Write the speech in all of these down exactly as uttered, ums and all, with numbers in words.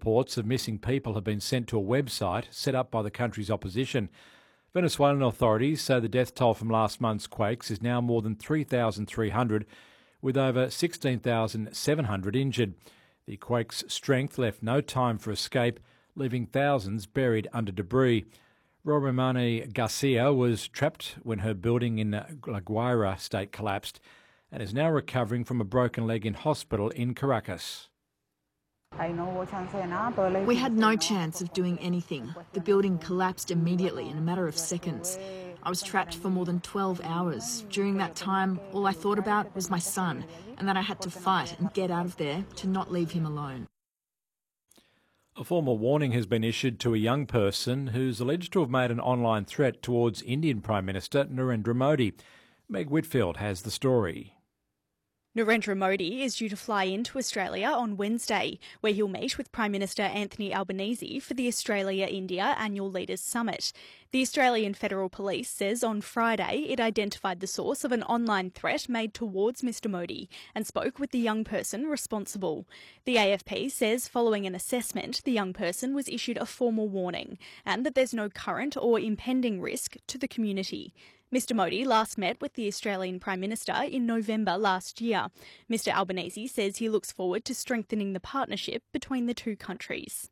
reports of missing people have been sent to a website set up by the country's opposition. Venezuelan authorities say the death toll from last month's quakes is now more than three thousand three hundred, with over sixteen thousand seven hundred injured. The quake's strength left no time for escape, leaving thousands buried under debris. Romani Garcia was trapped when her building in La Guaira state collapsed and is now recovering from a broken leg in hospital in Caracas. We had no chance of doing anything. The building collapsed immediately in a matter of seconds. I was trapped for more than twelve hours. During that time, all I thought about was my son and that I had to fight and get out of there to not leave him alone. A formal warning has been issued to a young person who's alleged to have made an online threat towards Indian Prime Minister Narendra Modi. Meg Whitfield has the story. Narendra Modi is due to fly into Australia on Wednesday, where he'll meet with Prime Minister Anthony Albanese for the Australia-India Annual Leaders Summit. The Australian Federal Police says on Friday it identified the source of an online threat made towards Mr Modi and spoke with the young person responsible. The A F P says following an assessment, the young person was issued a formal warning and that there's no current or impending risk to the community. Mr Modi last met with the Australian Prime Minister in November last year. Mr Albanese says he looks forward to strengthening the partnership between the two countries.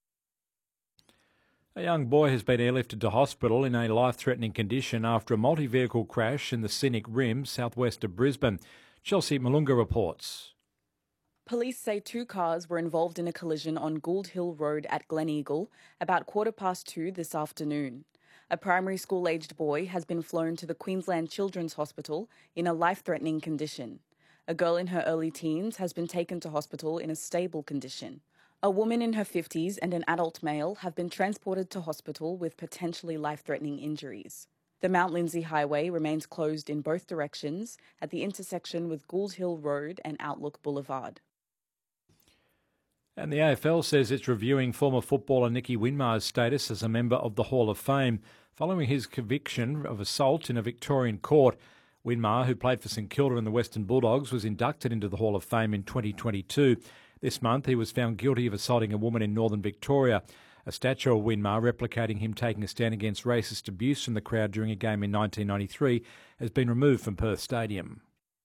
A young boy has been airlifted to hospital in a life-threatening condition after a multi-vehicle crash in the scenic Rim, southwest of Brisbane. Chelsea Malunga reports. Police say two cars were involved in a collision on Gould Hill Road at Gleneagle about quarter past two this afternoon. A primary school-aged boy has been flown to the Queensland Children's Hospital in a life-threatening condition. A girl in her early teens has been taken to hospital in a stable condition. A woman in her fifties and an adult male have been transported to hospital with potentially life-threatening injuries. The Mount Lindesay Highway remains closed in both directions at the intersection with Gould Hill Road and Outlook Boulevard. And the A F L says it's reviewing former footballer Nicky Winmar's status as a member of the Hall of Fame following his conviction of assault in a Victorian court. Winmar, who played for St Kilda and the Western Bulldogs, was inducted into the Hall of Fame in twenty twenty-two. This month he was found guilty of assaulting a woman in northern Victoria. A statue of Winmar replicating him taking a stand against racist abuse from the crowd during a game in nineteen ninety-three has been removed from Perth Stadium.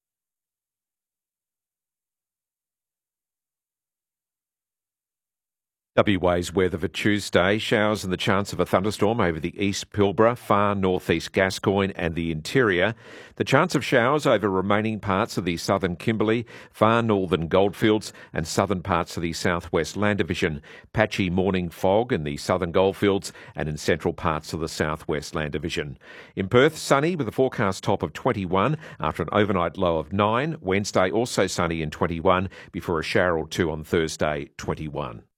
W A's weather for Tuesday. Showers and the chance of a thunderstorm over the East Pilbara, far northeast Gascoyne and the interior. The chance of showers over remaining parts of the southern Kimberley, far northern Goldfields and southern parts of the southwest Land Division. Patchy morning fog in the southern Goldfields and in central parts of the southwest Land Division. In Perth, sunny with a forecast top of twenty-one after an overnight low of nine. Wednesday also sunny in twenty-one before a shower or two on Thursday, twenty-one.